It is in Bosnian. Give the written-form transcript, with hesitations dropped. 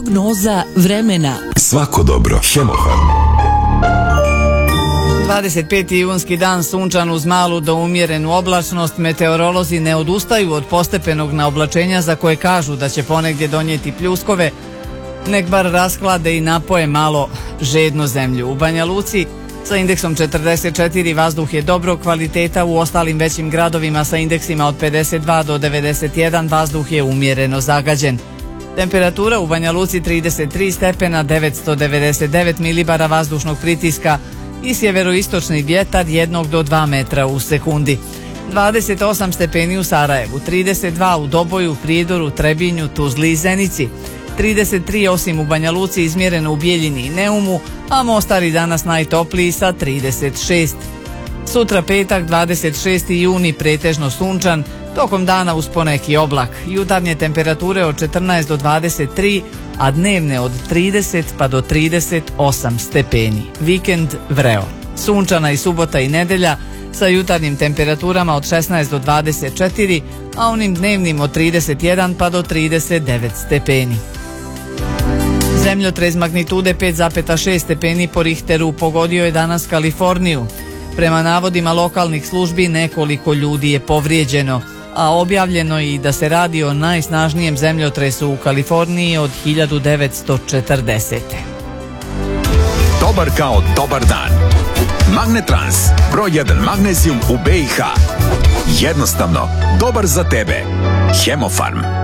Prognoza vremena. Svako dobro. Hemofarm. 25. junski dan sunčan uz malu do umjerenu oblačnost. Meteorolozi ne odustaju od postepenog naoblačenja za koje kažu da će ponegdje donijeti pljuskove. Nek bar rasklade i napoje malo žednu zemlju. U Banja Luci sa indeksom 44 vazduh je dobrog kvaliteta, u ostalim većim gradovima sa indeksima od 52 do 91 vazduh je umjereno zagađen. Temperatura u Banja Luci 33 stepena, 999 milibara vazdušnog pritiska i sjeveroistočni vjetar 1 do 2 metra u sekundi. 28 stepeni u Sarajevu, 32 u Doboju, Prijedoru, Trebinju, Tuzli i Zenici, 33 osim u Banja Luci izmjereno u Bijeljini i Neumu, a Mostar i danas najtopliji sa 36. Sutra petak 26. juni pretežno sunčan, tokom dana uz poneki oblak. Jutarnje temperature od 14 do 23, a dnevne od 30 pa do 38 stepeni. Vikend vreo. Sunčana i subota i nedelja sa jutarnjim temperaturama od 16 do 24, a onim dnevnim od 31 pa do 39 stepeni. Zemljotres magnitude 5,6 stepeni po Richteru pogodio je danas Kaliforniju. Prema navodima lokalnih službi nekoliko ljudi je povrijeđeno, a objavljeno je i da se radi o najsnažnijem zemljotresu u Kaliforniji od 1940. Dobar kao dobar dan. Magnetrans, broj 1 magnezijum u BiH. Jednostavno, dobar za tebe. Hemofarm.